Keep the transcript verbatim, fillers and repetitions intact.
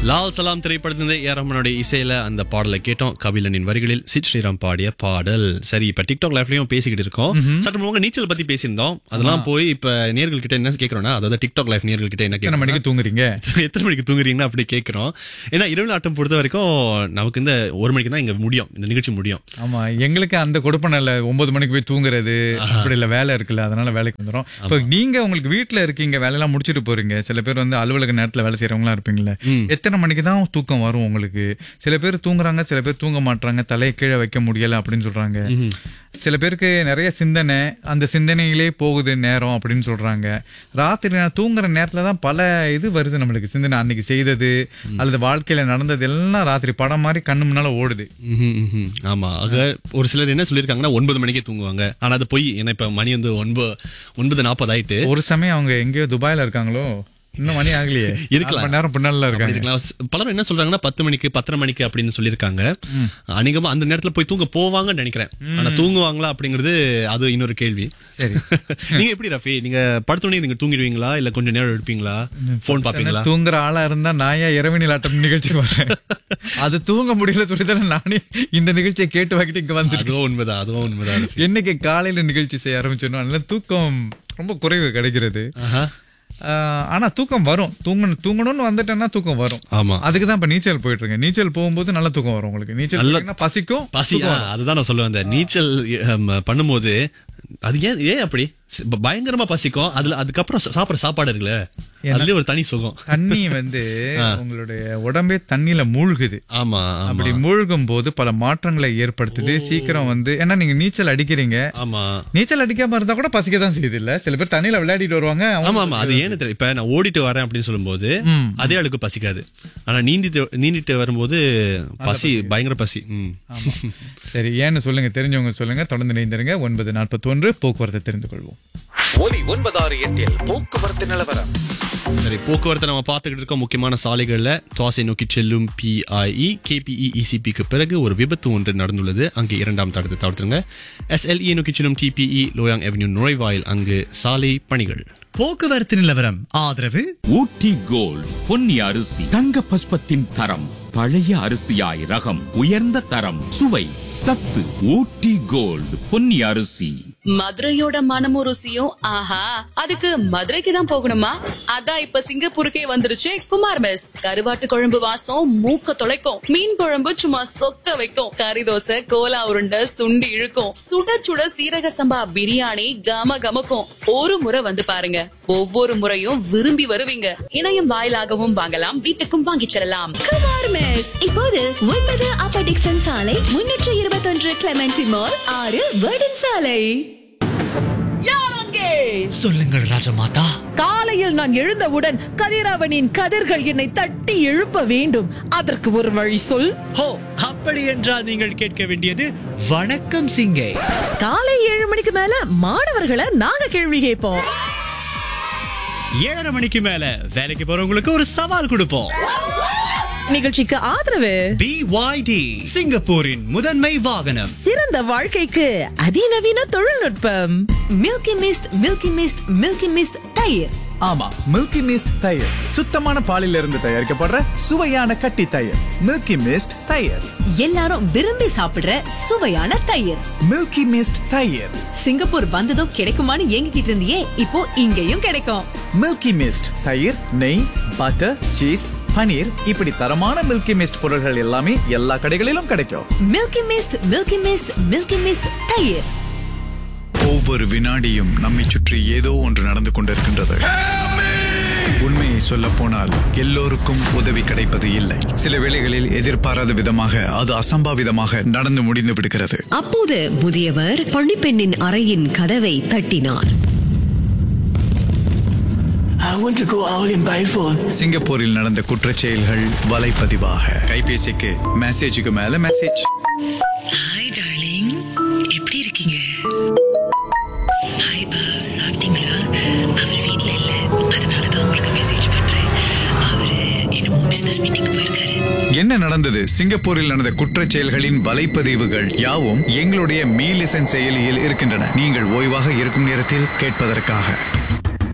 லால் சலாம் திரைப்படத்திலிருந்து ஏ ரஹ்மானுடைய இசையில அந்த பாடலை கேட்டோம். கபிலனின் வரிகளில் சித் ஸ்ரீராம் பாடிய பாடல். சரி, இப்ப டிக்டாக் லைவ்லயும் பேசிக்கிட்டு இருக்கோம். சற்று முன்னாடி நீச்சல் பத்தி பேசியிருந்தோம். அதெல்லாம் போய் இப்ப நேர்கள் கிட்ட என்ன கேட்கறோம்னா, அதாவது டிக்டாக் லைவ் நேர்கள் கிட்ட என்ன கேட்கறோம், மணிக்கு தூங்குறீங்க எத்தனை மணிக்கு தூங்குறீங்கன்னா அப்படி கேட்கிறோம். ஏன்னா இரவு ஆட்டம் பொறுத்த வரைக்கும் நமக்கு இந்த ஒரு மணிக்கு தான் இங்க முடியும், இந்த நிகழ்ச்சி முடியும். ஆமா, எங்களுக்கு அந்த கொடுப்பன இல்ல. ஒன்பது மணிக்கு போய் தூங்குறது அப்படி இல்ல, வேலை இருக்குல்ல, அதனால வேலைக்கு வந்துடும். இப்ப நீங்க உங்களுக்கு வீட்டுல இருக்கீங்க, வேலையெல்லாம் முடிச்சுட்டு போறீங்க. சில பேர் வந்து அலுவலக நேரத்துல வேலை செய்யறவங்களா இருப்பீங்களா, எத்தனை மணிக்கு தான் தூக்கம் வரும் உங்களுக்கு? சில பேர் தூங்குறாங்க, சில பேர் தூங்க மாட்டாங்க, தலையை கீழே வைக்க முடியல அப்படின்னு சொல்றாங்க. சில பேருக்கு நிறைய சிந்தனை, அந்த சிந்தனையிலே போகுது நேரம் அப்படின்னு சொல்றாங்க. ராத்திரி நான் தூங்குற நேரத்துல தான் பல இது வருது நம்மளுக்கு, சிந்தனை அன்னைக்கு செய்தது அல்லது வாழ்க்கையில நடந்தது எல்லாம் ராத்திரி படம் மாதிரி கண்ணு முன்னால ஓடுது. ஆமா, ஒரு சிலர் என்ன சொல்லிருக்காங்கன்னா ஒன்பது மணிக்கே தூங்குவாங்க. ஆனா அது பொய். ஏன்னா இப்ப மணி வந்து ஒன்பது ஒன்பது நாற்பது ஆயிட்டு. ஒரு சமயம் அவங்க எங்கேயோ துபாயில இருக்காங்களோ, இன்னும் மணி ஆகலையே, இருக்கலாம் நேரம் பின்னால இருக்காங்க. பலரும் என்ன சொல்றாங்கன்னா பத்து மணிக்கு பத்தரை மணிக்கு அப்படின்னு சொல்லியிருக்காங்க. அநேகமா அந்த நேரத்துல போய் தூங்க போவாங்கன்னு நினைக்கிறேன். ஆனா தூங்குவாங்களா அப்படிங்கிறது அது இன்னொரு கேள்வி. சரி, நீங்க எப்படி ரஃபி, நீங்க படுத்தோடனே நீங்க தூங்கிடுவீங்களா இல்ல கொஞ்சம் நேரம் எடுப்பீங்களா, போன் பாப்பீங்களா? தூங்குற ஆளா இருந்தா நான் ஏன் இரவினில் ஆட்டம் நிகழ்ச்சிக்கு வரேன்? அது தூங்க முடியல சொல்லிதான் நானே இந்த நிகழ்ச்சியை கேட்டு வாங்கிட்டு இங்க வந்து. அதுவும் உண்மைதான், அதுவும் உண்மைதான். என்னைக்கு காலையில நிகழ்ச்சி செய்ய ஆரம்பிச்சோம், அதனால தூக்கம் ரொம்ப குறைவு கிடைக்கிறது. ஆனா தூக்கம் வரும், தூங்கணும் தூங்கணும்னு வந்துட்டேன்னா தூக்கம் வரும். ஆமா, அதுக்குதான் இப்ப நீச்சல் போயிட்டு இருக்கேன். நீச்சல் போகும்போது நல்ல தூக்கம் வரும் உங்களுக்கு. நீச்சல் பசிக்கும், பசி அதுதான் நான் சொல்லுவேன். அந்த நீச்சல் பண்ணும்போது அது ஏன் ஏன் அப்படி பயங்கரமா பசிக்கும். அதுல அதுக்கப்புறம் சாப்பிடுற சாப்பாடு இருக்குல்ல, அதுலயே ஒரு தனி சுகம். தண்ணி வந்து உங்களுடைய உடம்பே தண்ணியில மூழ்குது. ஆமா, அப்படி மூழ்கும் போது பல மாற்றங்களை ஏற்படுத்துது. சீக்கிரம் வந்து ஏன்னா நீங்க நீச்சல் அடிக்கிறீங்க. ஆமா, நீச்சல் அடிக்காம இருந்தா கூட பசிக்கதான் செய்யுது இல்ல. சில பேர் தண்ணியில விளையாடிட்டு வருவாங்க. ஆமா ஆமா, அது ஏன்னு தெரியல. இப்ப நான் ஓடிட்டு வரேன் அப்படின்னு சொல்லும் போது அதே அளவுக்கு பசிக்காது. ஆனா நீந்திட்டு நீந்திட்டு வரும்போது பசி, பயங்கர பசி. சரி, ஏன்னு சொல்லுங்க, தெரிஞ்சவங்க சொல்லுங்க. தொடர்ந்து நீந்திருங்க. ஒன்பது நாற்பத்தி ஒன்று போக்குவரத்தை தெரிந்து கொள்வோம். ஒலி ஒன்பதாறு எட்டில் போக்குவரத்து நிலவரம். சரி, போக்குவரத்தை நம்ம பார்த்துக்கிட்டு இருக்கோம். முக்கியமான சாலைகள்ல துவாசை நோக்கி செல்லும் பிஐஇ கேபிஇ இசிபிக்கு பிறகு ஒரு விபத்து ஒன்று நடந்துள்ளது. அங்கே இரண்டாம் தடத்தை தவிர்த்துருங்க. எஸ்எல்இ நோக்கி செல்லும் டிபிஇ லோயாங் அவென்யூ நுழைவாயில் அங்கு சாலை பணிகள். போக்குவரத்து நிலவரம் ஆதரவு ஊட்டி கோல்ட் பொன்னி அரிசி, தங்க பஸ்பத்தின் தரம், பழைய அரிசியாய் ரகம், உயர்ந்த தரம், சுவை, சத்து. ஊட்டி கோல்ட் பொன்னி அரிசி. மதுரையோட மனமும் ருசியும் ஆஹா, அதுக்கு மதுரைக்கு தான் போகணுமா? அதான் இப்ப சிங்கப்பூருக்கே வந்துருச்சு குமார் மெஸ். கருவாட்டு குழம்பு வாசம் மூக்க தொலைக்கும், மீன் குழம்பு சும்மா சொக்க வைக்கும், கறி தோசை, கோலா உருண்டை, சுண்டி இழுக்கும், சுட சுட சீரக சம்பா பிரியாணி கம கமக்கும். ஒரு முறை வந்து பாருங்க, ஒவ்வொரு முறையும் விரும்பி வருவீங்க. இணையம் வாயிலாகவும் வாங்கலாம், வீட்டுக்கும் வாங்கிச் செல்லலாம். குமார் மெஸ் இப்போது ஒன்பது அப்பர் டிக்சன் சாலை, முன்னூற்று இருபத்தி ஒன்று கிளெமென்டி மால், ஆறு வேர்டன் சாலை. சொல்லுங்கள் ராஜமாதா. காலையில் நான் எழுந்தவுடன் கதிரவனின் கதிர்கள் என்னை தட்டி எழுப்ப வேண்டும். அதற்கு ஒரு வழி சொல். ஹோ, அப்படி என்றால் நீங்கள் கேட்க வேண்டியது வணக்கம் சிங்கே. காலை ஏழு மணிக்கு மேல மாணவர்களை நாங்க கேள்வி கேட்போம். ஏழரை மணிக்கு மேல வேலைக்கு போறவங்களுக்கு ஒரு சவால் கொடுப்போம். நிகழ்ச்சிக்கு ஆதரவு பி ஒய் டி, சிங்கப்பூரின் முதன்மை வாகனம். சிறந்த வாழ்க்கைக்கு அதிநவீன தொழில்நுட்பம். Milky mist, milky mist, milky mist தயிர். ஆமா, மில்கி மிஸ்ட் தயிர் சுத்தமான பாலில் இருந்து தயாரிக்கப்படுற சுவையான கட்டி தயிர். மில்கி மிஸ்ட் தயிர், எல்லாரும் விரும்பி சாப்பிடுற சுவையான தயிர். மில்கி மிஸ்ட் தயிர் சிங்கப்பூர் வந்ததும் கிடைக்குமான்னு ஏங்கிட்டு இருந்தியே, இப்போ இங்கேயும் கிடைக்கும். மில்கி மிஸ்ட் தயிர், நெய், பட்டர், சீஸ், பனீர், இப்படி தரமான மில்கி மிஸ்ட் பொருட்கள் எல்லாமே எல்லா கடைகளிலும் கிடைக்கும். Milky mist, milky mist, milky mist தயிர். ஒவ்வொரு வினாடியும் நம்மை சுற்றி ஏதோ ஒன்று நடந்து கொண்டிருக்கின்றது. உண்மையை சொல்ல போனால் எல்லோருக்கும் உதவி கிடைப்பது இல்லை. சில வேளைகளில் எதிர்பாராத விதமாக அது அசம்பாவிதமாக நடந்து முடிந்து விடுகிறது. அப்போது முதியவர் பணிப்பெண்ணின் அறையின் கதவை தட்டினார். சிங்கப்பூரில் நடந்த குற்றச் செயல்கள் வலைப்பதிவாக கைபேசிக்கு மெசேஜுக்கு மேல மெசேஜ். ஹாய் டார்லிங், எப்படி இருக்கீங்க? ஹாய் பா, சாப்பிட்டீங்களா? அவர் வீட்ல இல்ல, அதனால தான் உங்களுக்கு மெசேஜ் பண்றேன். அவரு என்னமோ பிசினஸ் மீட்டிங் போயிருக்காரு. என்ன நடந்தது? சிங்கப்பூரில் நடந்த குற்றச் செயல்களின் வலைப்பதிவுகள் யாவும் எங்களுடைய மீ லிசன் செயலியில் இருக்கின்றன. நீங்கள் ஓய்வாக இருக்கும் நேரத்தில் கேட்பதற்காக.